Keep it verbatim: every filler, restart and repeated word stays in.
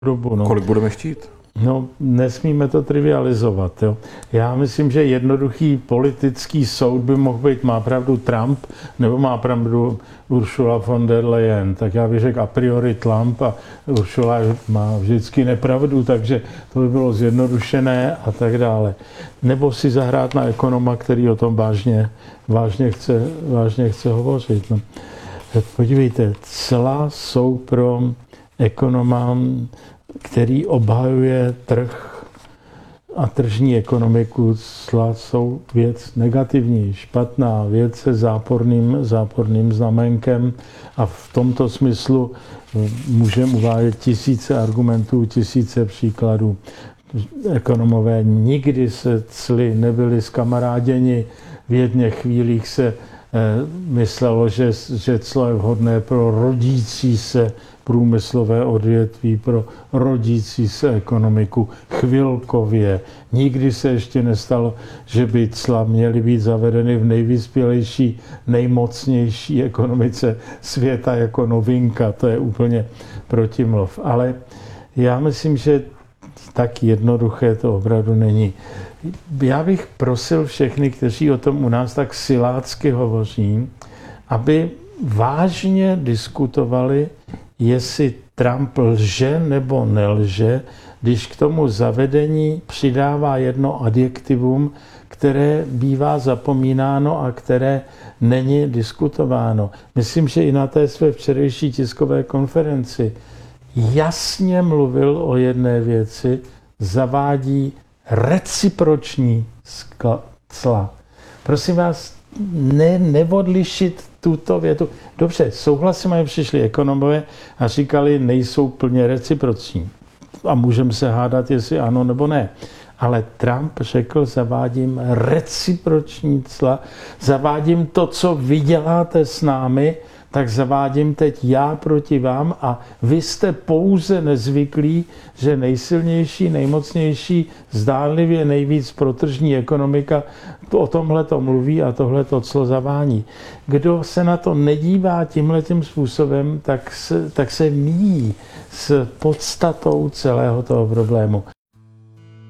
dobu. No. Kolik budeme chtít? No, nesmíme to trivializovat. Jo. Já myslím, že jednoduchý politický soud by mohl být, má pravdu Trump, nebo má pravdu Ursula von der Leyen. Tak já bych řekl a priori Trump a Ursula má vždycky nepravdu, takže to by bylo zjednodušené a tak dále. Nebo si zahrát na ekonoma, který o tom vážně, vážně, chce, vážně chce hovořit. No. Podívejte, cla jsou pro ekonoma, který obhajuje trh a tržní ekonomiku, cla jsou věc negativní, špatná věc se záporným, záporným znamenkem a v tomto smyslu můžeme uvádět tisíce argumentů, tisíce příkladů. Ekonomové nikdy se cly nebyli zkamaráděni, v jedných chvílích se myslelo, že, že clo je vhodné pro rodící se průmyslové odvětví, pro rodící se ekonomiku chvilkově. Nikdy se ještě nestalo, že by cla měly být zavedeny v nejvyspělejší, nejmocnější ekonomice světa jako novinka. To je úplně protimluv. Ale já myslím, že tak jednoduché to opravdu není. Já bych prosil všechny, kteří o tom u nás tak silácky hovoří, aby vážně diskutovali, jestli Trump lže nebo nelže, když k tomu zavedení přidává jedno adjektivum, které bývá zapomínáno a které není diskutováno. Myslím, že i na té své včerejší tiskové konferenci jasně mluvil o jedné věci, zavádí reciproční cla. Prosím vás, ne, neodlišit tuto větu. Dobře, souhlasím, že přišli ekonomové a říkali, nejsou plně reciproční. A můžeme se hádat, jestli ano nebo ne. Ale Trump řekl, zavádím reciproční cla, zavádím to, co vy děláte s námi, tak zavádím teď já proti vám a vy jste pouze nezvyklí, že nejsilnější, nejmocnější, zdánlivě nejvíc protržní ekonomika o tomhle to mluví a tohle to clo zavání. Kdo se na to nedívá tímhletím způsobem, tak se, tak se míjí s podstatou celého toho problému.